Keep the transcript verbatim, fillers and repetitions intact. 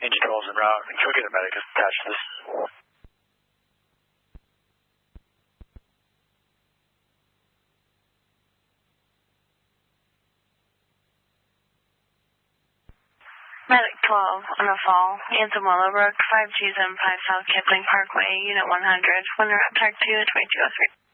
Engine twelve is en route. Can we get a medic attached to this? Medic twelve on a fall. Anthem Willowbrook, five two seven five South Kipling Parkway, Unit one hundred. Winter Talk two, twenty-two oh three.